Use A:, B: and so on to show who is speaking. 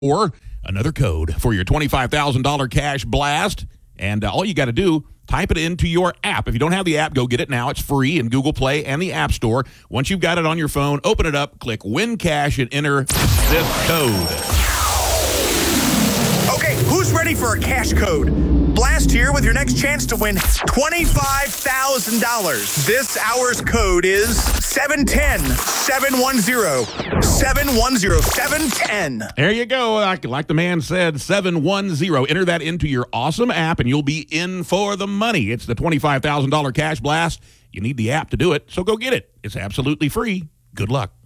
A: or another code for your $25,000 cash blast. And all you got to do, type it into your app. If you don't have the app, go get it now. It's free in Google Play and the App Store. Once you've got it on your phone, open it up, click Win Cash, and enter this code.
B: Okay, who's ready for a cash code? Blast here with your next chance to win $25,000. This hour's code is 710-710. 710.
A: There you go. Like the man said, 710. Enter that into your awesome app, and you'll be in for the money. It's the $25,000 cash blast. You need the app to do it, so go get it. It's absolutely free. Good luck.